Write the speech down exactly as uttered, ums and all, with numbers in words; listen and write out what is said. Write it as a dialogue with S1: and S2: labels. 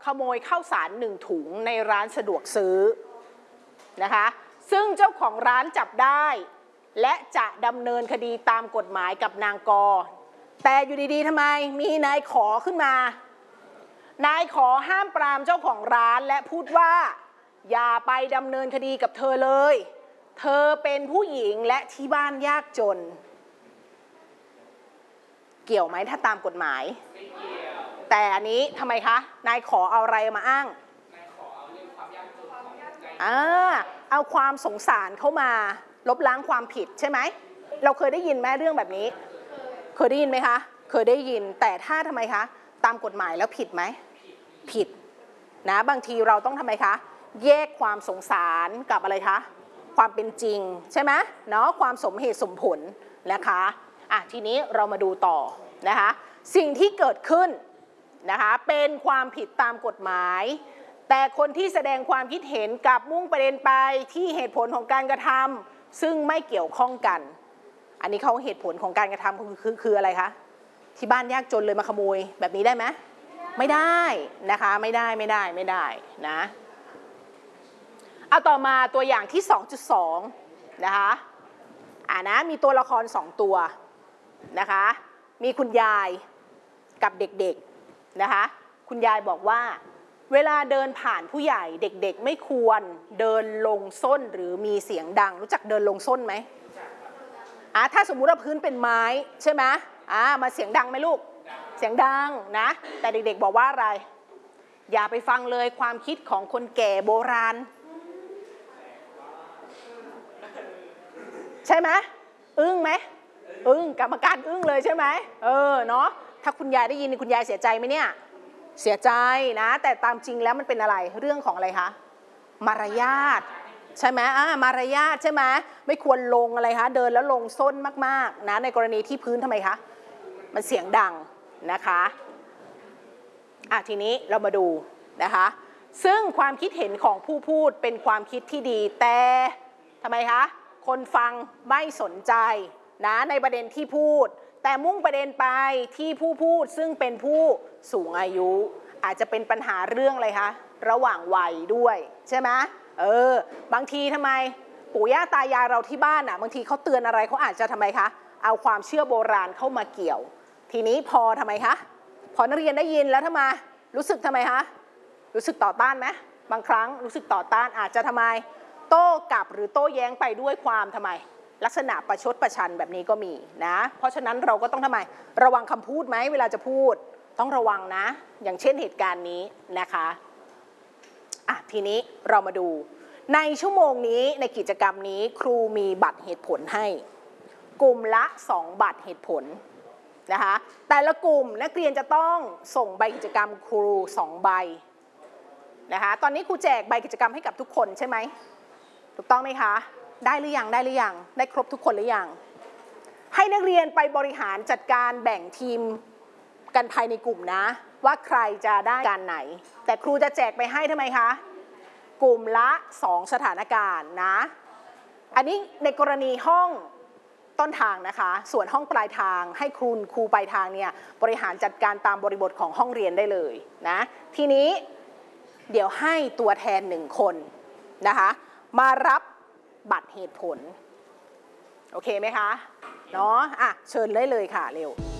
S1: ขโมยข้าวสารหนึ่งถุงในร้านสะดวกซื้อนะคะซึ่งเจ้าของร้านจับได้และจะดำเนินคดีตามกฎหมายกับนางกอแต่อยู่ดีๆทำไมมีนายขอขึ้นมานายขอห้ามปรามเจ้าของร้านและพูดว่าอย่าไปดำเนินคดีกับเธอเลยเธอเป็นผู้หญิงและที่บ้านยากจนเกี่ยวไหมถ้าตามกฎหมายไม่เกี่ยวแต่อันนี้ทำไมคะนายขอเอาอะไรมาอ้างนายขอเอาเรื่องความยากจนของอ่าเอาความสงสารเข้ามาลบล้างความผิดใช่ไหมเราเคยได้ยินไหมเรื่องแบบนี้เคยได้ยินไหมคะเคยได้ยินแต่ถ้าทำไมคะตามกฎหมายแล้วผิดไหมผิดนะบางทีเราต้องทำไมคะแยกความสงสารกับอะไรคะความเป็นจริงใช่ไหมเนาะความสมเหตุสมผลนะคะอ่ะทีนี้เรามาดูต่อนะคะสิ่งที่เกิดขึ้นนะคะเป็นความผิดตามกฎหมายแต่คนที่แสดงความคิดเห็นกับมุ่งประเด็นไปที่เหตุผลของการกระทำซึ่งไม่เกี่ยวข้องกันอันนี้เขาเหตุผลของการกระทำคือคือคืออะไรคะที่บ้านยากจนเลยมาขโมยแบบนี้ได้ไหมไม่ได้นะคะไม่ได้ไม่ได้ไม่ได้นะเอาต่อมาตัวอย่างที่ สองจุดสอง นะคะอ่านะมีตัวละครสองตัวนะคะมีคุณยายกับเด็กๆนะคะคุณยายบอกว่าเวลาเดินผ่านผู้ใหญ่เด็กๆไม่ควรเดินลงส้นหรือมีเสียงดังรู้จักเดินลงส้นไหมอ่าถ้าสมมุติว่าพื้นเป็นไม้ใช่ไหมอ่ามาเสียงดังไหมลูกเสียงดังนะแต่เด็กๆบอกว่าอะไรอย่าไปฟังเลยความคิดของคนแก่โบราณใช่ไหมอึ้งไหมอึ้งกรรมการอึ้งเลยใช่ไหมเออเนาะถ้าคุณยายได้ยินคุณยายเสียใจไหมเนี่ยเสียใจนะแต่ตามจริงแล้วมันเป็นอะไรเรื่องของอะไรคะมารยาทใช่ไหมอ่ามารยาทใช่ไหมไม่ควรลงอะไรคะเดินแล้วลงส้นมากๆนะในกรณีที่พื้นทำไมคะมันเสียงดังนะคะอ่ะทีนี้เรามาดูนะคะซึ่งความคิดเห็นของผู้พูดเป็นความคิดที่ดีแต่ทำไมคะคนฟังไม่สนใจนะในประเด็นที่พูดแต่มุ่งประเด็นไปที่ผู้พูดซึ่งเป็นผู้สูงอายุอาจจะเป็นปัญหาเรื่องอะไรคะระหว่างวัยด้วยใช่ไหมเออบางทีทำไมปู่ย่าตายายเราที่บ้านอ่ะบางทีเขาเตือนอะไรเขาอาจจะทำไมคะเอาความเชื่อโบราณเข้ามาเกี่ยวทีนี้พอทำไมคะพอนักเรียนได้ยินแล้วทำไมรู้สึกทำไมคะรู้สึกต่อต้านไหมบางครั้งรู้สึกต่อต้านอาจจะทำไมโต้กลับหรือโต้แย้งไปด้วยความทำไมลักษณะประชดประชันแบบนี้ก็มีนะเพราะฉะนั้นเราก็ต้องทำไมระวังคำพูดไหมเวลาจะพูดต้องระวังนะอย่างเช่นเหตุการณ์นี้นะคะอ่ะทีนี้เรามาดูในชั่วโมงนี้ในกิจกรรมนี้ครูมีบัตรเหตุผลให้กลุ่มละสองบัตรเหตุผลนะคะแต่ละกลุ่มนักเรียนจะต้องส่งใบกิจกรรมครูสองใบนะคะตอนนี้ครูแจกใบกิจกรรมให้กับทุกคนใช่ไหมถูกต้องไหมคะได้หรือยังได้หรือยังได้ครบทุกคนหรือยังให้นักเรียนไปบริหารจัดการแบ่งทีมกันภายในกลุ่มนะว่าใครจะได้การไหนแต่ครูจะแจกไปให้ทำไมคะกลุ่มละสองสถานการณ์นะอันนี้ในกรณีห้องต้นทางนะคะส่วนห้องปลายทางให้ครูครูปลายทางเนี่ยบริหารจัดการตามบริบทของห้องเรียนได้เลยนะทีนี้เดี๋ยวให้ตัวแทนหนึ่งคนนะคะมารับบัตรเหตุผลโอเคไหมคะเนาะอ่ะเชิญได้เลยค่ะเร็ว